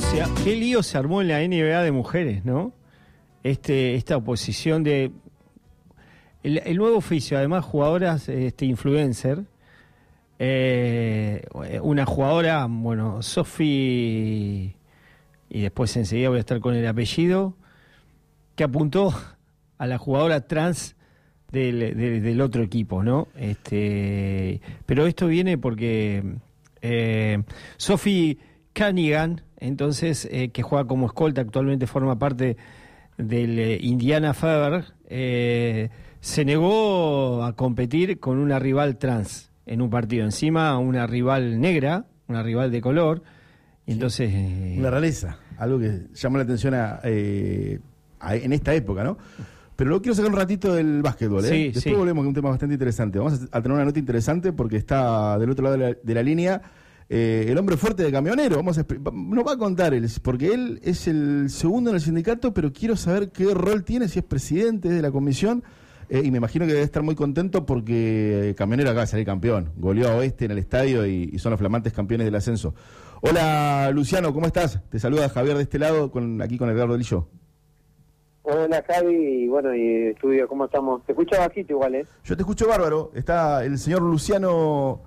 qué lío se armó en la NBA de mujeres, ¿no? Esta oposición de... El nuevo oficio, además jugadoras influencer, una jugadora, bueno, Sophie, y después enseguida voy a estar con el apellido, que apuntó a la jugadora trans del otro equipo, ¿no? Pero esto viene porque Sophie Cunningham, entonces, que juega como escolta, actualmente forma parte del Indiana Fever, se negó a competir con una rival trans en un partido. Encima una rival negra, una rival de color. Y entonces... una rareza, algo que llama la atención en esta época, ¿no? Pero luego quiero sacar un ratito del básquetbol, ¿eh? Sí, Después sí. volvemos con un tema bastante interesante. Vamos a tener una nota interesante porque está del otro lado de la línea el hombre fuerte de Camionero. Nos va a contar él, porque él es el segundo en el sindicato, pero quiero saber qué rol tiene, si es presidente de la comisión. Y me imagino que debe estar muy contento porque Camionero acaba de salir campeón. Goleó a Oeste en el estadio y son los flamantes campeones del ascenso. Hola, Luciano, ¿cómo estás? Te saluda Javier de este lado, aquí con Edgardo Lillo. Hola, Javi, y bueno, y estudio, ¿cómo estamos? Te escucho bajito igual, ¿eh? Yo te escucho bárbaro. Está el señor Luciano...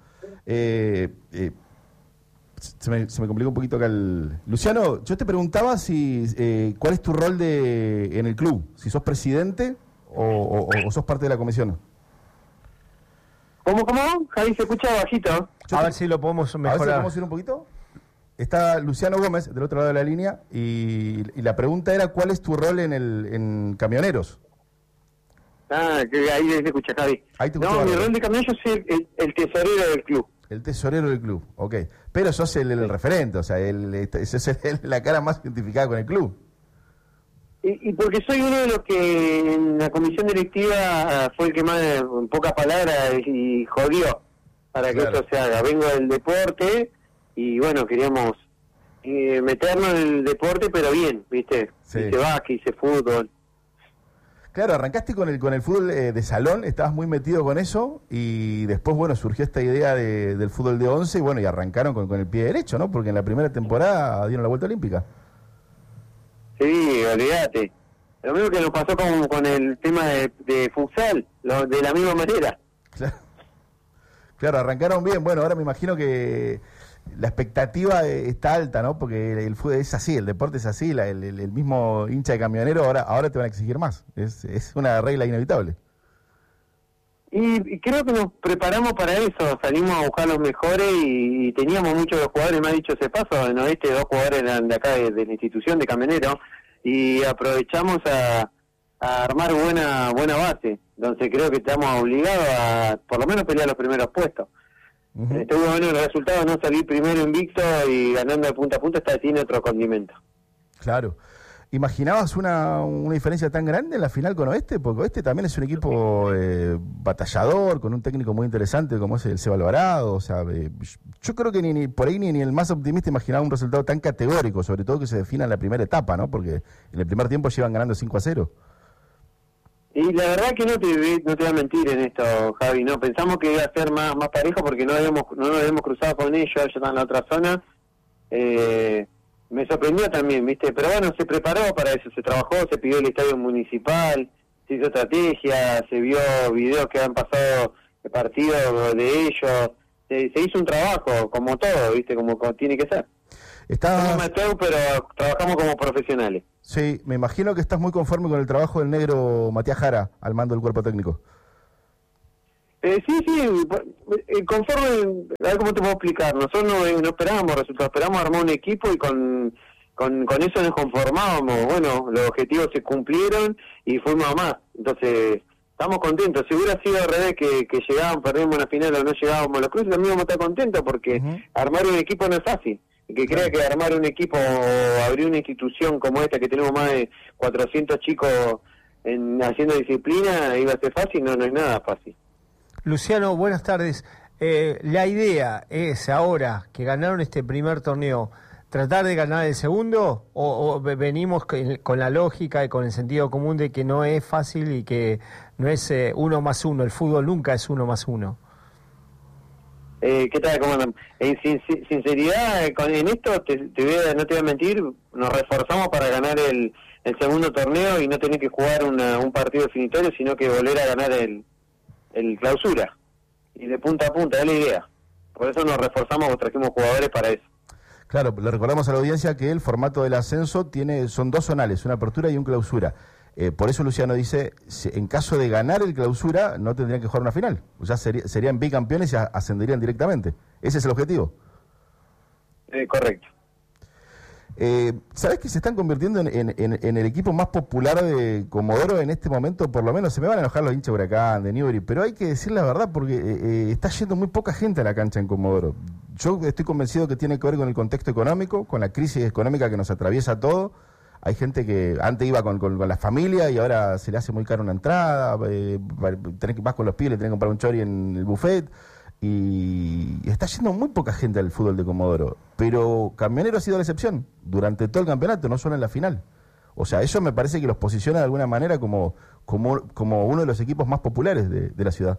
Se me complicó un poquito acá el... Luciano, yo te preguntaba cuál es tu rol en el club, si sos presidente o sos parte de la comisión. ¿Cómo? Javi, se escucha bajito. A ver si lo podemos A ver si mejorar. podemos ir un poquito. Está Luciano Gómez, del otro lado de la línea, y la pregunta era ¿cuál es tu rol en Camioneros? Ah, que ahí se escucha, Javi. Ahí te escucho No, mi bárbaro. rol de camión, yo soy el tesorero del club. El tesorero del club, ok. Pero sos el referente, o sea, sos la cara más identificada con el club. Y porque soy uno de los que en la comisión directiva fue el que más, en pocas palabras, y jodió para que Claro. esto se haga. Vengo del deporte y bueno, queríamos meternos en el deporte, pero bien, ¿viste? Sí. Hice básquet, hice fútbol. Claro, arrancaste con el fútbol de salón, estabas muy metido con eso y después, bueno, surgió esta idea del fútbol de 11 y bueno, y arrancaron con el pie derecho, ¿no? Porque en la primera temporada dieron la vuelta olímpica. Sí, olvídate. Lo mismo que nos pasó con el tema de futsal, de la misma manera. Claro, arrancaron bien. Bueno, ahora me imagino que la expectativa está alta, ¿no? Porque el fútbol es así, el deporte es así, el mismo hincha de Camionero ahora te van a exigir más. Es una regla inevitable. Y creo que nos preparamos para eso, salimos a buscar los mejores y teníamos muchos de los jugadores, me ha dicho ese paso, ¿no? Dos jugadores eran de acá de la institución de Camionero y aprovechamos a armar buena base, entonces creo que estamos obligados a por lo menos pelear los primeros puestos. Uh-huh. Estuvo bueno el resultado, no salir primero invicto y ganando de punta a punta, tiene otro condimento. Claro. ¿Imaginabas una diferencia tan grande en la final con Oeste? Porque Oeste también es un equipo batallador, con un técnico muy interesante como es el Seba Alvarado. O sea, yo creo que ni por ahí ni el más optimista imaginaba un resultado tan categórico, sobre todo que se defina en la primera etapa, ¿no? Porque en el primer tiempo llevan ganando 5-0. Y la verdad que no te voy a mentir en esto, Javi, no pensamos que iba a ser más parejo porque no nos habíamos cruzado con ellos están en la otra zona. Me sorprendió también, ¿viste? Pero bueno, se preparó para eso, se trabajó, se pidió el estadio municipal, se hizo estrategia, se vio videos que han pasado de partidos de ellos, se hizo un trabajo, como todo, ¿viste? Como tiene que ser. Somos amateur, pero trabajamos como profesionales. Sí, me imagino que estás muy conforme con el trabajo del negro Matías Jara al mando del cuerpo técnico. Sí, conforme, a ver cómo te puedo explicar, nosotros no esperábamos resultados, esperábamos armar un equipo y con eso nos conformábamos, bueno, los objetivos se cumplieron y fuimos a más, entonces estamos contentos. Si hubiera sido al revés, que llegábamos, perdimos una final o no llegábamos a los cruces, también vamos a estar contentos porque armar un equipo no es fácil. El que crea que armar un equipo o abrir una institución como esta, que tenemos más de 400 chicos haciendo disciplina, iba a ser fácil, no es nada fácil. Luciano, buenas tardes. La idea es ahora que ganaron este primer torneo, tratar de ganar el segundo o venimos con la lógica y con el sentido común de que no es fácil y que no es 1+1, el fútbol nunca es 1+1. ¿Qué tal? ¿Cómo andan? Sinceridad, en esto no te voy a mentir, nos reforzamos para ganar el segundo torneo y no tener que jugar un partido definitorio, sino que volver a ganar el clausura. Y de punta a punta, es la idea. Por eso nos reforzamos, trajimos jugadores para eso. Claro, le recordamos a la audiencia que el formato del ascenso son 2 zonales, una apertura y un clausura. Por eso Luciano dice, en caso de ganar el clausura, no tendrían que jugar una final. O sea, serían bicampeones y ascenderían directamente. Ese es el objetivo. Correcto. ¿Sabés que se están convirtiendo en el equipo más popular de Comodoro en este momento? Por lo menos se me van a enojar los hinchas de Huracán, de Newbery, pero hay que decir la verdad porque está yendo muy poca gente a la cancha en Comodoro. Yo estoy convencido que tiene que ver con el contexto económico, con la crisis económica que nos atraviesa todo. Hay gente que antes iba con la familia y ahora se le hace muy caro una entrada, vas con los pibes, le tenés que comprar un chori en el buffet, y está yendo muy poca gente al fútbol de Comodoro. Pero Camionero ha sido la excepción durante todo el campeonato, no solo en la final. O sea, eso me parece que los posiciona de alguna manera como uno de los equipos más populares de la ciudad.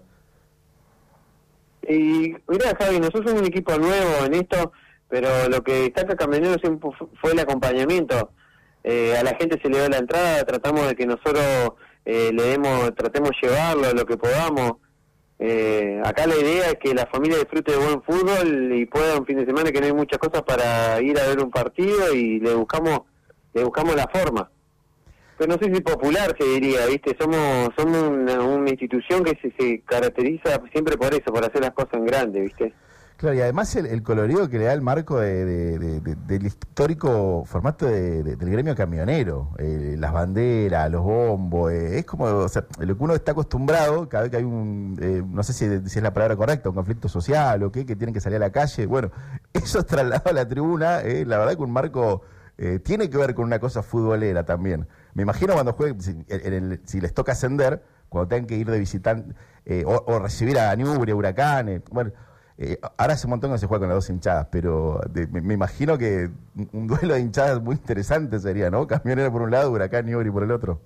Y mirá, Javi, nosotros somos un equipo nuevo en esto, pero lo que destaca Camionero siempre fue el acompañamiento. A la gente se le da la entrada, tratamos de que nosotros tratemos de llevarlo a lo que podamos. Acá la idea es que la familia disfrute de buen fútbol y pueda un fin de semana que no hay muchas cosas para ir a ver un partido y le buscamos la forma. Pero no sé si popular se diría, ¿viste? Somos una institución que se caracteriza siempre por eso, por hacer las cosas en grande, ¿viste? Claro, y además el colorido que le da el marco del histórico formato del gremio camionero, las banderas, los bombos, es como, o sea, lo que uno está acostumbrado, cada vez que hay no sé si es la palabra correcta, un conflicto social o qué, que tienen que salir a la calle, bueno, eso es trasladado a la tribuna, la verdad que un marco tiene que ver con una cosa futbolera también. Me imagino cuando jueguen, si les toca ascender, cuando tengan que ir de visitante, o recibir a Newbery, a Huracán, bueno... ahora hace un montón que no se juega con las 2 hinchadas, pero me imagino que un duelo de hinchadas muy interesante sería, ¿no? Camionero por un lado, Huracán, Newbery por el otro.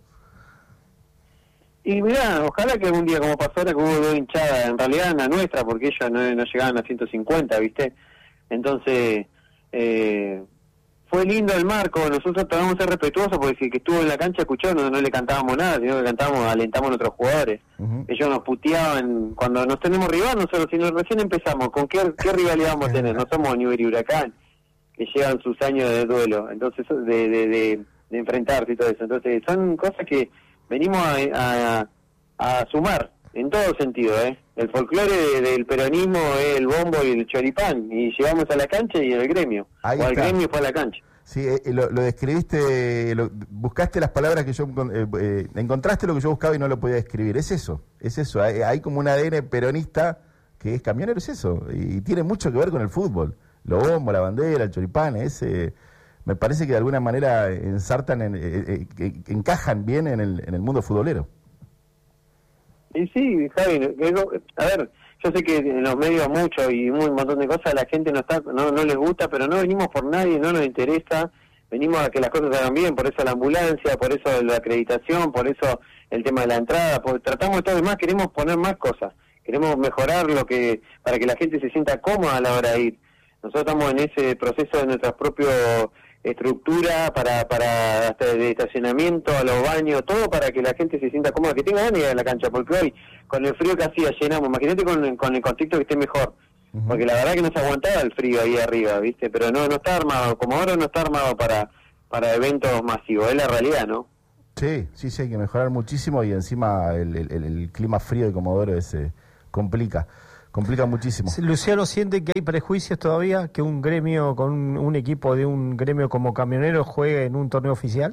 Y mirá, ojalá que algún día como pasó ahora que hubo 2 hinchadas, en realidad la nuestra, porque ellas no llegaban a 150, ¿viste? Entonces, fue lindo el marco, nosotros tratamos de ser respetuosos porque si el que estuvo en la cancha escuchó, no le cantábamos nada, sino que alentamos a nuestros jugadores. Uh-huh. Ellos nos puteaban cuando nos tenemos rival, nosotros si recién empezamos, ¿con qué rivalidad vamos a tener? No somos Newbery y Huracán, que llevan sus años de duelo, entonces de enfrentarse y todo eso. Entonces son cosas que venimos a sumar en todo sentido, El folclore del peronismo es el bombo y el choripán, y llegamos a la cancha y el gremio, ahí o está. al gremio fue a la cancha. Sí, lo describiste, buscaste las palabras que yo encontraste lo que yo buscaba y no lo podía describir. Es eso. Hay como un ADN peronista que es Camionero, es eso, y tiene mucho que ver con el fútbol. Lo bombo, la bandera, el choripán, me parece que de alguna manera ensartan, encajan bien en el mundo futbolero. Y sí, Javi, a ver, yo sé que en los medios mucho y un montón de cosas a la gente no les gusta, pero no venimos por nadie, no nos interesa, venimos a que las cosas se hagan bien, por eso la ambulancia, por eso la acreditación, por eso el tema de la entrada, tratamos de todo demás, queremos poner más cosas, queremos mejorar para que la gente se sienta cómoda a la hora de ir. Nosotros estamos en ese proceso de nuestra propia estructura para hasta de estacionamiento, a los baños, todo para que la gente se sienta cómoda, que tenga ganas de ir a la cancha, porque hoy con el frío que hacía llenamos, imagínate con el contexto que esté mejor, uh-huh. Porque la verdad que no se aguantaba el frío ahí arriba, ¿viste? Pero no está armado, como ahora no está armado para eventos masivos, es la realidad, ¿no? Sí, hay que mejorar muchísimo y encima el clima frío de Comodoro complica muchísimo. Luciano, ¿siente que hay prejuicios todavía que un gremio con un equipo de un gremio como Camionero juegue en un torneo oficial?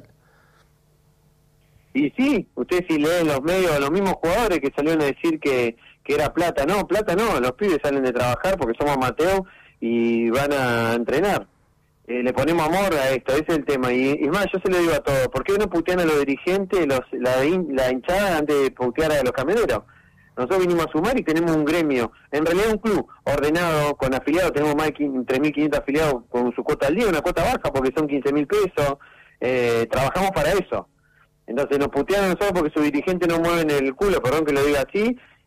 Y sí, usted si lee en los medios los mismos jugadores que salieron a decir que era plata no, los pibes salen de trabajar porque somos Mateo y van a entrenar. Le ponemos amor a esto, ese es el tema. Y más, yo se lo digo a todos, ¿por qué no putean a los dirigentes, la hinchada antes de putear a los camioneros? Nosotros vinimos a sumar y tenemos un gremio, en realidad un club ordenado, con afiliados, tenemos más de 3.500 afiliados con su cuota al día, una cuota baja porque son 15.000 pesos, trabajamos para eso. Entonces nos putean a nosotros porque sus dirigentes no mueven el culo, perdón que lo diga así,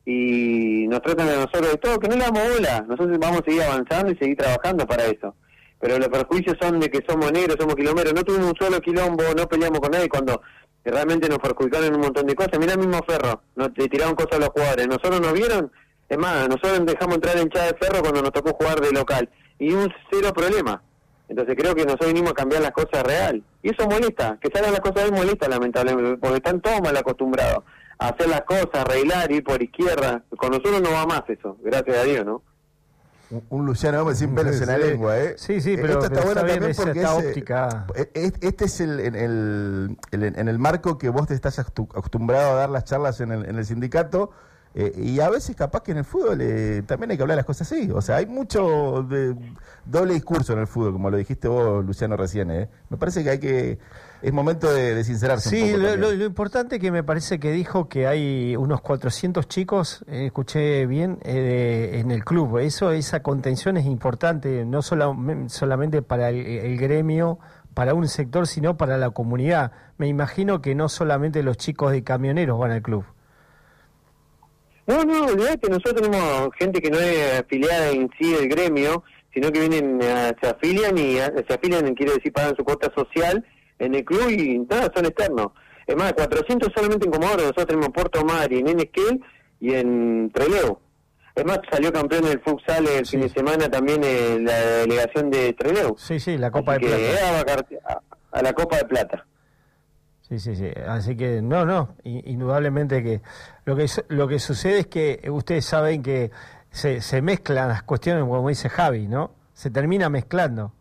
y nos tratan a nosotros de todo, que no le damos bola. Nosotros vamos a seguir avanzando y seguir trabajando para eso. Pero los perjuicios son de que somos negros, somos quilomberos, no tuvimos un solo quilombo, no peleamos con nadie cuando realmente nos perjudicaron en un montón de cosas. Mirá el mismo Ferro, le tiraron cosas a los jugadores, nosotros nos vieron, es más, nosotros dejamos entrar en hinchada de Ferro cuando nos tocó jugar de local, y un cero problema. Entonces creo que nosotros vinimos a cambiar las cosas real, y eso molesta, que salgan las cosas ahí molesta lamentablemente, porque están todos mal acostumbrados a hacer las cosas, arreglar, ir por izquierda. Con nosotros no va más eso, gracias a Dios, ¿no? Un Luciano Gómez sin pelos en la lengua, ¿eh? Sí, pero esto está bueno también porque esta óptica. Este es en el marco que vos te estás acostumbrado a dar las charlas en el sindicato, y a veces capaz que en el fútbol también hay que hablar las cosas así. O sea, hay mucho de doble discurso en el fútbol, como lo dijiste vos, Luciano, recién, ¿eh? Me parece que es momento de sincerarse sí, un poco. Lo importante que me parece que dijo que hay unos 400 chicos, escuché bien, en el club. Esa contención es importante, no solamente para el gremio, para un sector, sino para la comunidad. Me imagino que no solamente los chicos de Camioneros van al club. No, olvidate, nosotros tenemos gente que no es afiliada en sí del gremio, sino que vienen, se afilian, quiere decir, pagan su cuota social en el club y nada, son externos. Es más, 400 solamente en Comodoro, nosotros tenemos Puerto Madryn, en Esquel y en Trelew. Es más, salió campeón del futsal el fin de semana también la delegación de Trelew. Sí, la Copa de Plata. A la Copa de Plata. Sí. Así que indudablemente que lo que sucede es que ustedes saben que se mezclan las cuestiones, como dice Javi, ¿no? Se termina mezclando.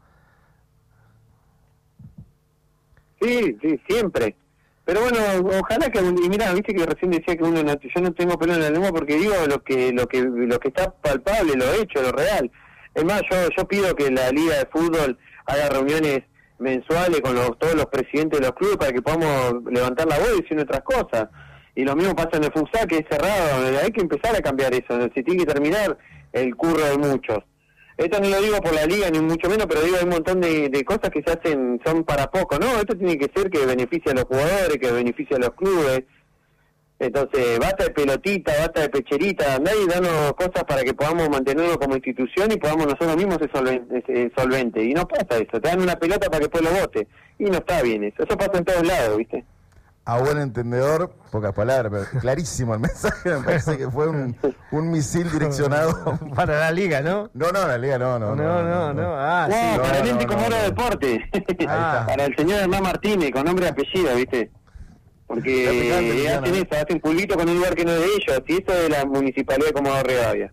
Sí, siempre. Pero bueno, ojalá que, y mira, viste que recién decía que yo no tengo pelo en la lengua porque digo lo que está palpable, lo hecho, lo real. Es más, yo pido que la Liga de Fútbol haga reuniones mensuales con todos los presidentes de los clubes para que podamos levantar la voz y decir nuestras cosas. Y lo mismo pasa en el futsal, que es cerrado. Hay que empezar a cambiar eso, se tiene que terminar el curro de muchos. Esto no lo digo por la liga ni mucho menos, pero digo, hay un montón de cosas que se hacen, son para poco, ¿no? Esto tiene que ser que beneficie a los jugadores, que beneficie a los clubes. Entonces, basta de pelotita, basta de pecherita, andá y danos cosas para que podamos mantenernos como institución y podamos nosotros mismos ser solventes. Y no pasa eso, te dan una pelota para que después lo vote. Y no está bien eso pasa en todos lados, ¿viste? A buen entendedor, pocas palabras, pero clarísimo el mensaje, me parece que fue un misil direccionado. Para la liga, ¿no? No, la liga no. Para el ente Comodoro Deporte. Para el señor Hernán Martínez, con nombre y apellido, ¿viste? Porque hacen pulito con un lugar que no es de ellos, y eso es de la Municipalidad de Comodoro Rivadavia.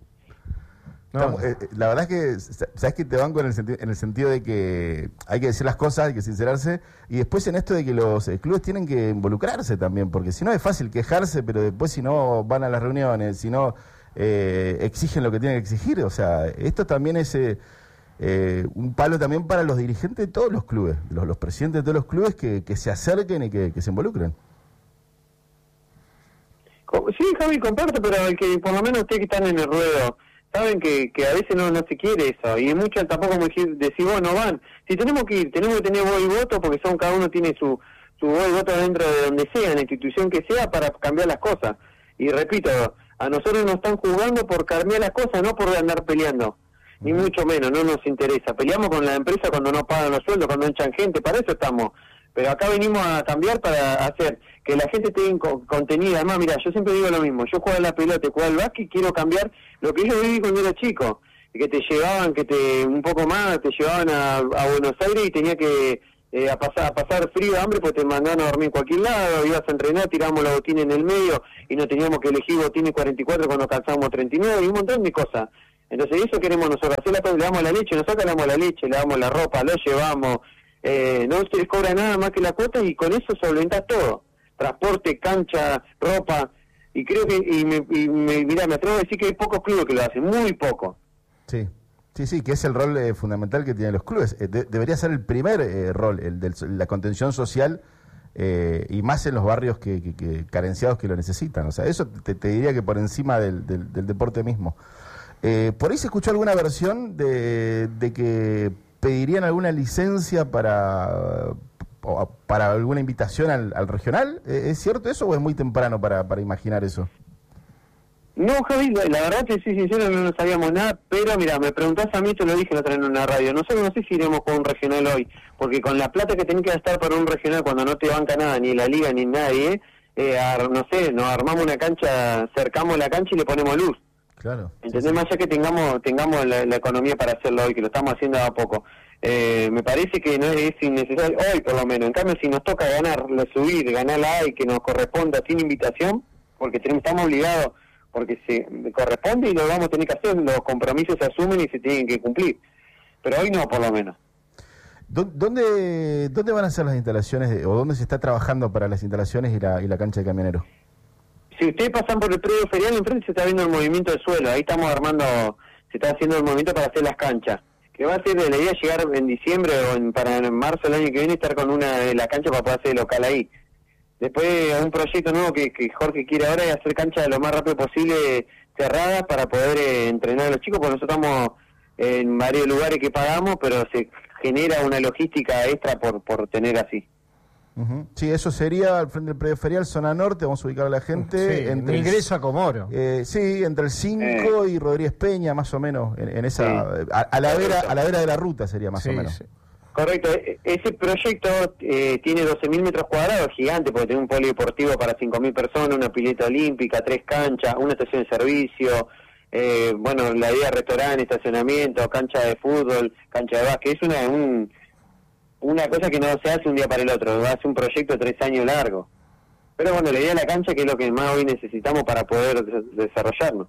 La verdad es que, sabes que te banco en el sentido de que hay que decir las cosas, hay que sincerarse, y después en esto de que los clubes tienen que involucrarse también, porque si no es fácil quejarse, pero después si no van a las reuniones, si no exigen lo que tienen que exigir, o sea, esto también es un palo también para los dirigentes de todos los clubes, los presidentes de todos los clubes que se acerquen y que se involucren. Sí, Javi, comparto, pero que por lo menos ustedes que están en el ruedo saben que a veces no se quiere eso, y muchos tampoco como decir vos no van. Si tenemos que ir, tenemos que tener voz y voto, porque cada uno tiene su voz y voto dentro de donde sea, en la institución que sea, para cambiar las cosas. Y repito, a nosotros nos están jugando por cambiar las cosas, no por andar peleando, ni mucho menos, no nos interesa. Peleamos con la empresa cuando no pagan los sueldos, cuando echan gente, para eso estamos. Pero acá venimos a cambiar para hacer que la gente esté contenida. Además, mira, yo siempre digo lo mismo, yo juego a la pelota, juego al básquet y quiero cambiar lo que yo viví cuando era chico, que te llevaban, un poco más, te llevaban a Buenos Aires y tenía que a pasar frío, hambre, pues te mandaban a dormir en cualquier lado, ibas a entrenar, tirábamos la botina en el medio y no teníamos que elegir botines 44 cuando calzábamos 39 y un montón de cosas. Entonces eso queremos nosotros, hacer le damos la leche, nosotros le damos la leche, le damos la ropa, lo llevamos, no se les cobra nada más que la cuota y con eso solventás todo, transporte, cancha, ropa, y creo que, mira, me atrevo a decir que hay pocos clubes que lo hacen, muy pocos. Sí, que es el rol fundamental que tienen los clubes. Debería ser el primer rol, el de la contención social, y más en los barrios que carenciados que lo necesitan. O sea, eso te diría que por encima del deporte mismo. Por ahí se escuchó alguna versión de que pedirían alguna licencia para alguna invitación al regional. ¿Es cierto eso o es muy temprano para imaginar eso? No, Javi, la verdad que soy sincero, no sabíamos nada, pero mira, me preguntás a mí, te lo dije la otra vez en una radio, nosotros no sé si iremos con un regional hoy, porque con la plata que tenés que gastar para un regional cuando no te banca nada, ni la liga ni nadie, no sé, nos armamos una cancha, cercamos la cancha y le ponemos luz. Claro. ¿Entendés? Sí. Más allá que tengamos la economía para hacerlo hoy, que lo estamos haciendo a poco. Me parece que no es innecesario, hoy por lo menos. En cambio, si nos toca subir, ganar la A y que nos corresponda sin invitación, porque estamos obligados, porque se corresponde y lo vamos a tener que hacer, los compromisos se asumen y se tienen que cumplir. Pero hoy no, por lo menos. ¿Dónde van a ser las instalaciones, o dónde se está trabajando para las instalaciones y la cancha de Camioneros? Si ustedes pasan por el predio ferial, enfrente se está viendo el movimiento del suelo. Ahí estamos se está haciendo el movimiento para hacer las canchas. Que va a ser la idea llegar en diciembre o para en marzo del año que viene, estar con una de la cancha para poder hacer local ahí. Después, un proyecto nuevo que Jorge quiere ahora es hacer canchas lo más rápido posible cerradas para poder entrenar a los chicos, porque nosotros estamos en varios lugares que pagamos, pero se genera una logística extra por tener así. Uh-huh. Sí, eso sería al frente del predio ferial, zona norte, vamos a ubicar a la gente. Sí, entre ingreso a Comoro. Sí, entre el 5 y Rodríguez Peña, más o menos, en esa, sí. a la vera de la ruta sería más o menos. Sí. Correcto, ese proyecto tiene 12.000 metros cuadrados, gigante, porque tiene un polideportivo para 5.000 personas, una pileta olímpica, 3 canchas, una estación de servicio, la idea restaurante, estacionamiento, cancha de fútbol, cancha de básquet. Es una cosa que no se hace un día para el otro, hace un proyecto de 3 años largo. Pero bueno, la idea de la cancha, que es lo que más hoy necesitamos para poder desarrollarnos.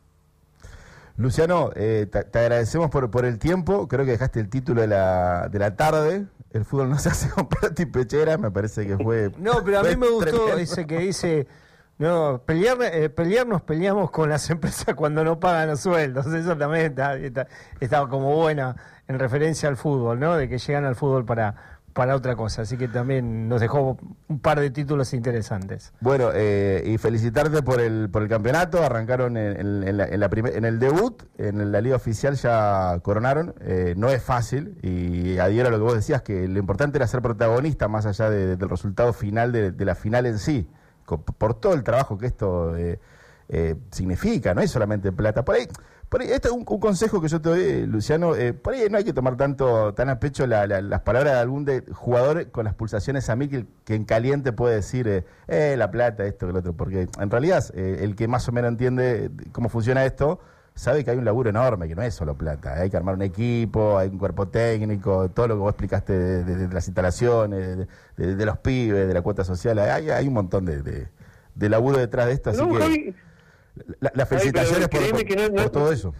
Luciano, te agradecemos por el tiempo. Creo que dejaste el título de la tarde. El fútbol no se hace con plato y pechera. Me parece que fue... No, pero a mí me gustó ese que dice... No, nos peleamos con las empresas cuando no pagan los sueldos. Eso también está como buena en referencia al fútbol, ¿no? De que llegan al fútbol para otra cosa, así que también nos dejó un par de títulos interesantes. Bueno, y felicitarte por el campeonato. Arrancaron en el debut, en la liga oficial ya coronaron. No es fácil, y adhiero a lo que vos decías, que lo importante era ser protagonista más allá del resultado final de la final en sí, por todo el trabajo que esto significa. No es solamente plata. Por ahí este es un consejo que yo te doy, Luciano. Por ahí no hay que tomar tan a pecho las palabras de algún jugador con las pulsaciones a mí que en caliente puede decir la plata, esto, que lo otro, porque en realidad el que más o menos entiende cómo funciona esto sabe que hay un laburo enorme, que no es solo plata. Hay que armar un equipo, hay un cuerpo técnico, todo lo que vos explicaste de las instalaciones, de los pibes, de la cuota social. Hay un montón de laburo detrás de esto, así que... Javi, las felicitaciones por todo eso.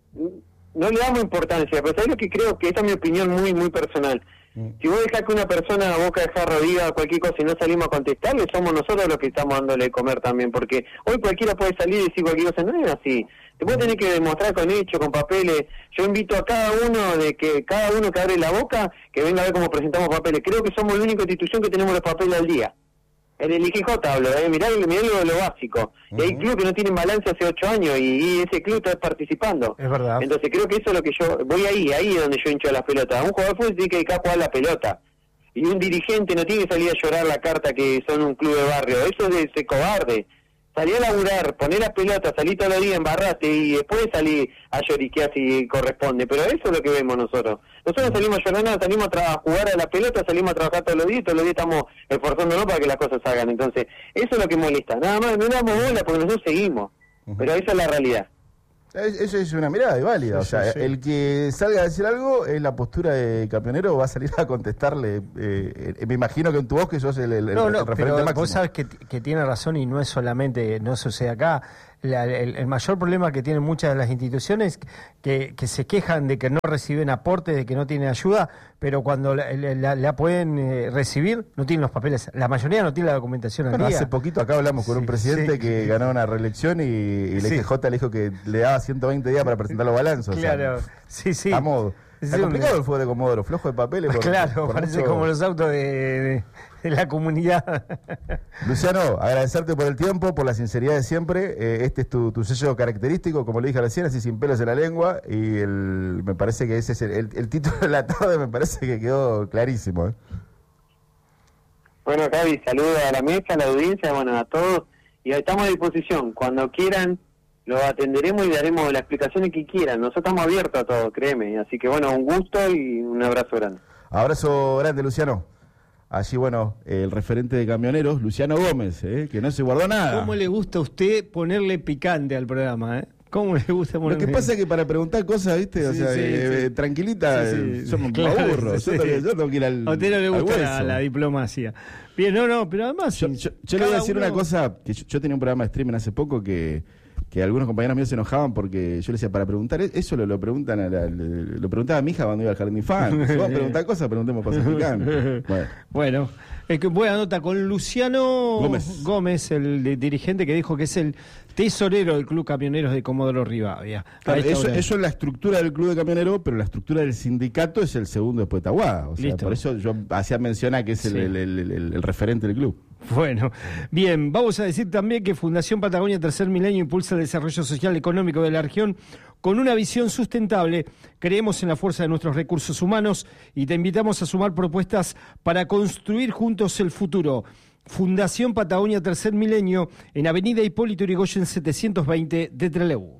No le damos importancia, pero ¿sabes lo que creo? Que esta es mi opinión muy muy personal. Si vos dejás que una persona a boca de jarro diga cualquier cosa y no salimos a contestarle, somos nosotros los que estamos dándole de comer también, porque hoy cualquiera puede salir y decir cualquier cosa. No es así. Después tenés que demostrar con hechos, con papeles. Yo invito a cada uno que abre la boca, que venga a ver cómo presentamos papeles. Creo que somos la única institución que tenemos los papeles al día. En el IGJ hablo, mirá lo básico. Y hay clubes que no tienen balance hace 8 años y ese club está participando. Es verdad. Entonces creo que eso es lo que yo... Voy ahí es donde yo hincho las pelotas. Un jugador de fútbol tiene que dedicar a jugar la pelota. Y un dirigente no tiene que salir a llorar la carta que son un club de barrio. Eso es de ese cobarde. Salí a laburar, poné las pelotas, salí todos los días, embarraste y después salí a lloriquear si corresponde. Pero eso es lo que vemos nosotros. Nosotros salimos a llorar, salimos a jugar a la pelota, salimos a trabajar todos los días estamos esforzándonos para que las cosas salgan. Entonces, eso es lo que molesta. Nada más, no damos bola porque nosotros seguimos. Pero esa es la realidad. Eso es una mirada válida. Sí, el que salga a decir algo es la postura de Camionero, va a salir a contestarle. Me imagino que en tu voz que sos el referente pero máximo. Vos sabés que tiene razón, y no es solamente, no sucede acá. El mayor problema que tienen muchas de las instituciones que se quejan de que no reciben aportes, de que no tienen ayuda, pero cuando la pueden recibir no tienen los papeles. La mayoría no tiene la documentación al día. Hace poquito acá hablamos con un presidente que ganó una reelección y la IGJ le dijo que le daba 120 días para presentar los balanzos. Claro, A modo. Está complicado el fútbol de Comodoro, flojo de papeles. Parece como los autos de la comunidad. Luciano, agradecerte por el tiempo, por la sinceridad de siempre. Este es tu sello característico, como le dije recién, así sin pelos en la lengua. Y me parece que ese es el título de la tarde, me parece que quedó clarísimo. Bueno, Javi, saludos a la mesa, a la audiencia, a todos. Y estamos a disposición. Cuando quieran, lo atenderemos y daremos las explicaciones que quieran. Nosotros estamos abiertos a todo, créeme. Así que bueno, un gusto y un abrazo grande. Abrazo grande, Luciano. Allí, bueno, el referente de camioneros, Luciano Gómez, que no se guardó nada. ¿Cómo le gusta a usted ponerle picante al programa, ¿Cómo le gusta ponerle? Lo que pasa es que para preguntar cosas, ¿viste? O sea, tranquilita, somos aburros. Yo tengo que ir al. A usted no le al gusta la diplomacia. Bien, no, pero además. Yo le voy a decir una cosa: que yo tenía un programa de streaming hace poco que algunos compañeros míos se enojaban porque yo les decía, para preguntar, eso lo preguntan lo preguntaba a mi hija cuando iba al jardín de infantes. Si vamos a preguntar cosas, preguntemos cosas picantes. Bueno, es que buena nota con Luciano Gómez, el dirigente que dijo que es el tesorero del Club Camioneros de Comodoro Rivadavia. Claro, eso es la estructura del Club de Camioneros, pero la estructura del sindicato es el segundo después de Tahuada. O sea, por eso yo hacía mención a que es el referente del club. Bueno, bien, vamos a decir también que Fundación Patagonia Tercer Milenio impulsa el desarrollo social y económico de la región con una visión sustentable. Creemos en la fuerza de nuestros recursos humanos y te invitamos a sumar propuestas para construir juntos el futuro. Fundación Patagonia Tercer Milenio en Avenida Hipólito Yrigoyen 720 de Trelew.